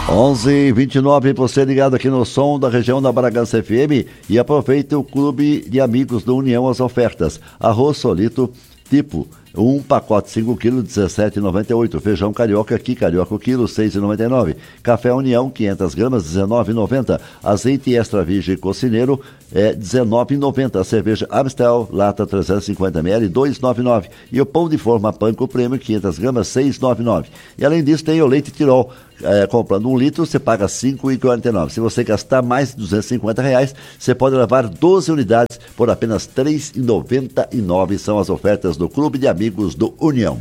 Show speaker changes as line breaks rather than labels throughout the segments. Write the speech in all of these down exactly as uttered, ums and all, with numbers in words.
onze e vinte e nove, você ligado aqui no som da região da Bragança F M e aproveite o Clube de Amigos do União, as ofertas. Arroz solito tipo um pacote cinco quilos, dezessete reais e noventa e oito. Feijão carioca aqui, carioca o quilo, seis reais e noventa e nove. Café União, quinhentas gramas, dezenove reais e noventa. Azeite extra virgem cocineiro, é dezenove reais e noventa. Cerveja Amstel, lata trezentos e cinquenta mililitros, dois reais e noventa e nove. E o pão de forma Panko Prêmio, quinhentas gramas, seis reais e noventa e nove. E além disso tem o leite Tirol. É, comprando um litro, você paga cinco reais e quarenta e nove. Se você gastar mais de duzentos e cinquenta reais, você pode levar doze unidades por apenas três reais e noventa e nove. São as ofertas do Clube de Amigos do União.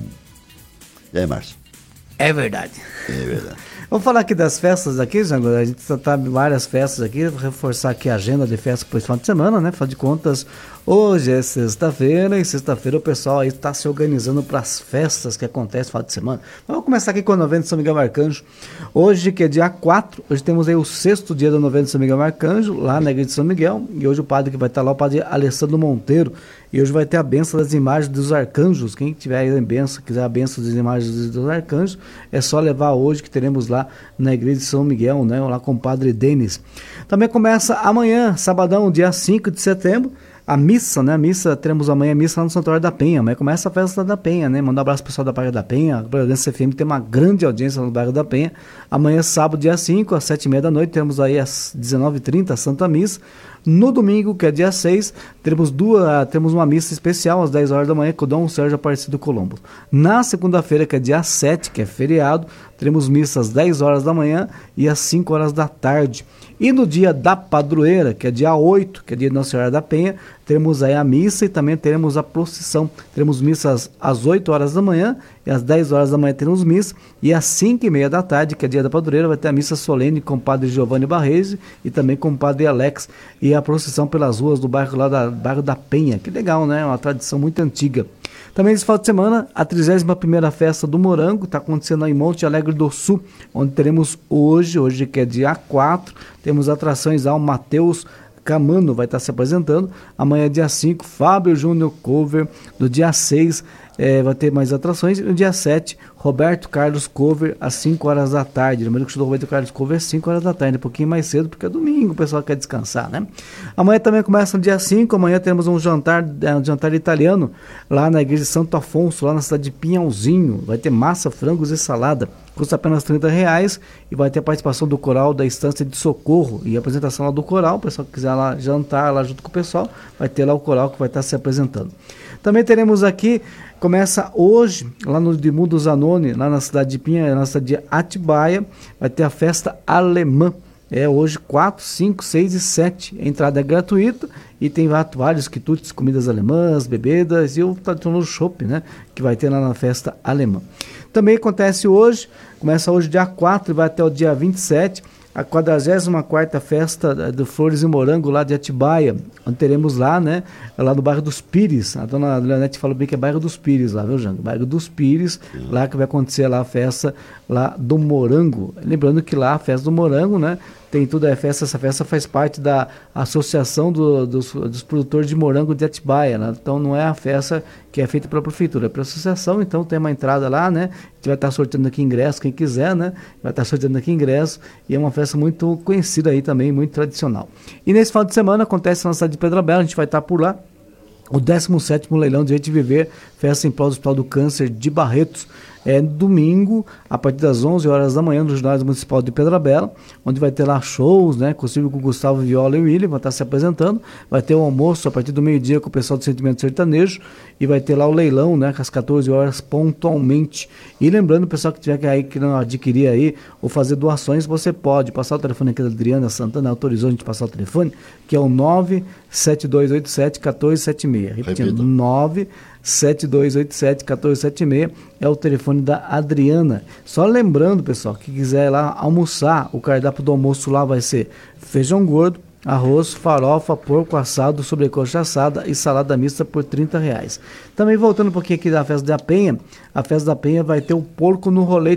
E aí, Márcio?
É verdade.
É verdade.
Vamos falar aqui das festas aqui, Jango. A gente está várias festas aqui, vou reforçar aqui a agenda de festa para esse final de semana, né? Afinal de contas, hoje é sexta-feira e sexta-feira o pessoal aí está se organizando para as festas que acontecem no final de semana. Vamos começar aqui com a novena de São Miguel Arcanjo. Hoje, que é dia quatro, hoje temos aí o sexto dia da novena de São Miguel Arcanjo, lá na igreja de São Miguel. E hoje o padre que vai estar lá é o padre Alessandro Monteiro. E hoje vai ter a bênção das imagens dos arcanjos. Quem tiver aí a bênção, quiser a bênção das imagens dos arcanjos, é só levar hoje, que teremos lá na igreja de São Miguel, né? Lá com o padre Denis. Também começa amanhã, sabadão, dia cinco de setembro, a missa, né? A missa, teremos amanhã a missa lá no Santuário da Penha. Amanhã começa a festa da Penha, né? Mandar um abraço pro pessoal da Praia da Penha. A Bragança F M tem uma grande audiência no bairro da Penha. Amanhã, sábado, dia cinco, às sete e meia da noite, temos aí às dezenove e trinta a Santa Missa. No domingo, que é dia seis, teremos, duas, temos uma missa especial às dez horas da manhã com o Dom Sérgio Aparecido Colombo. Na segunda-feira, que é dia sete, que é feriado, teremos missa às dez horas da manhã e às cinco horas da tarde. E no dia da padroeira, que é dia oito, que é dia de Nossa Senhora da Penha, teremos aí a missa e também teremos a procissão. Teremos missas às oito horas da manhã e às dez horas da manhã teremos missa. E às cinco e meia da tarde, que é dia da padroeira, vai ter a missa solene com o padre Giovanni Barrese e também com o padre Alex. E a procissão pelas ruas do bairro, lá da, bairro da Penha. Que legal, né? Uma tradição muito antiga. Também nesse final de semana, a trigésima primeira festa do Morango está acontecendo em Monte Alegre do Sul, onde teremos hoje, hoje que é dia quatro, temos atrações ao Matheus Camano, vai estar se apresentando. Amanhã, dia cinco, Fábio Júnior Cover. No dia seis, é, vai ter mais atrações. E no dia sete, Roberto Carlos Cover, às cinco horas da tarde. Lembrando que o show do Roberto Carlos Cover é cinco horas da tarde, um pouquinho mais cedo, porque é domingo, o pessoal quer descansar, né? Amanhã também começa no dia cinco, amanhã temos um jantar, um jantar italiano, lá na igreja de Santo Afonso, lá na cidade de Pinhalzinho. Vai ter massa, frangos e salada. Custa apenas trinta reais e vai ter a participação do coral da Estância de Socorro e a apresentação lá do coral. O pessoal que quiser lá jantar lá junto com o pessoal, vai ter lá o coral que vai estar se apresentando. Também teremos aqui, começa hoje, lá no Edmundo Zanoni, lá na cidade de Pinha, na cidade de Atibaia, vai ter a festa alemã. É hoje quatro, cinco, seis e sete. A entrada é gratuita e tem vários quitutes, comidas alemãs, bebidas e o tradicional chopp, né? Que vai ter lá na festa alemã. Também acontece hoje, começa hoje dia quatro e vai até o dia vinte e sete, a quadragésima quarta festa do Flores e Morango lá de Atibaia, onde teremos lá, né, lá no bairro dos Pires. A dona Leonete falou bem que é bairro dos Pires lá, viu, Jango? Bairro dos Pires, uhum. Lá que vai acontecer lá a festa lá do Morango. Lembrando que lá a festa do Morango, né, tem tudo, é festa, essa festa faz parte da Associação do, dos, dos Produtores de Morango de Atibaia, né? Então não é a festa que é feita pela prefeitura, é pela associação, então tem uma entrada lá, né? A gente vai estar sorteando aqui ingresso, quem quiser, né? Vai estar sorteando aqui ingresso e é uma festa muito conhecida aí também, muito tradicional. E nesse final de semana acontece na cidade de Pedra Bela, a gente vai estar por lá, o décimo sétimo leilão Direito de Viver, festa em prol do Hospital do Câncer de Barretos. É domingo, a partir das onze horas da manhã, no ginásio municipal de Pedra Bela, onde vai ter lá shows, né, possível com o Gustavo Viola e o William, vão estar se apresentando. Vai ter o almoço a partir do meio-dia com o pessoal do Sentimento Sertanejo e vai ter lá o leilão, né, às quatorze horas pontualmente. E lembrando, o pessoal que tiver que, aí, que não adquirir aí ou fazer doações, você pode passar o telefone aqui da Adriana Santana, autorizou a gente passar o telefone, que é o nove sete dois oito sete um quatro sete seis. Repetindo, nove sete dois oito sete um quatro sete seis é o telefone da Adriana. Só lembrando, pessoal, que quiser lá almoçar, o cardápio do almoço lá vai ser feijão gordo, arroz, farofa, porco assado, sobrecoxa assada e salada mista por trinta reais. Também voltando um pouquinho aqui da festa da Penha, a festa da Penha vai ter o porco no rolete.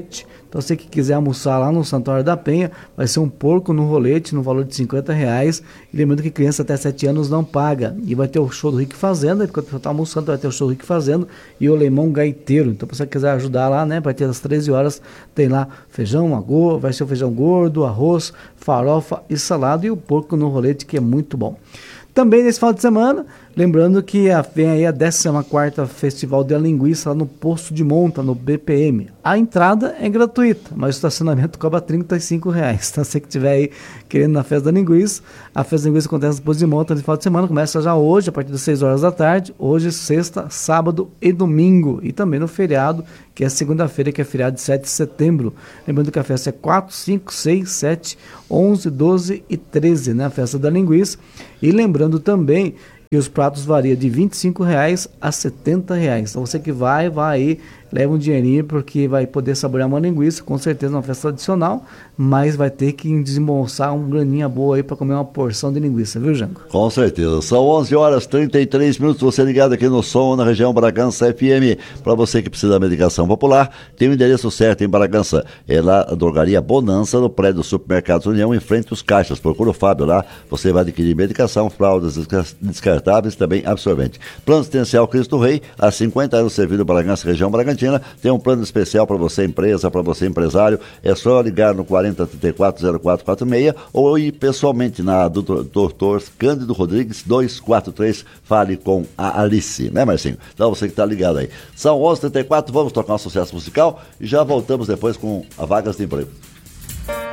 Então você que quiser almoçar lá no Santuário da Penha, vai ser um porco no rolete no valor de cinquenta reais. E lembrando que criança até sete anos não paga. E vai ter o show do Rick Fazenda, porque você está almoçando vai ter o show do Rick Fazenda e o Lemão Gaiteiro. Então se você quiser ajudar lá, né, vai ter às treze horas, tem lá feijão, arroz, vai ser o feijão gordo, arroz, farofa e salada e o porco no rolete, que é muito bom. Também nesse final de semana, lembrando que vem aí a décima quarta Festival de Linguiça lá no Posto de Monta, no B P M. A entrada é gratuita, mas o estacionamento cobra trinta e cinco reais. Então, você que estiver aí querendo na Festa da Linguiça, a Festa da Linguiça acontece no Posto de Monta no final de semana, começa já hoje, a partir das seis horas da tarde, hoje, sexta, sábado e domingo. E também no feriado, que é segunda-feira, que é feriado de sete de setembro. Lembrando que a festa é quatro, cinco, seis, sete, onze, doze e treze, né? A Festa da Linguiça. E lembrando também que os pratos variam de vinte e cinco reais a setenta reais. Então você que vai, vai aí, leva um dinheirinho, porque vai poder saborear uma linguiça, com certeza uma festa tradicional, mas vai ter que desembolsar uma graninha boa aí para comer uma porção de linguiça, viu, Jango?
Com certeza. São onze horas e trinta e três minutos, você ligado aqui no Som, na região Bragança F M. Para você que precisa da medicação popular, tem o endereço certo em Bragança. É lá a Drogaria Bonança, no prédio do Supermercados União, em frente aos caixas. Procura o Fábio lá, você vai adquirir medicação, fraldas descartáveis, também absorvente. Plano Assistencial Cristo Rei, há cinquenta anos servindo Bragança, região Bragantina. Tem um plano especial para você, empresa, para você, empresário. É só ligar no quarenta, trinta e quatro, zero quatro quatro seis ou ir pessoalmente na doutor Cândido Rodrigues duzentos e quarenta e três. Fale com a Alice, né, Marcinho? Então você que está ligado aí. São onze e trinta e quatro, vamos tocar um sucesso musical e já voltamos depois com a Vagas de Emprego.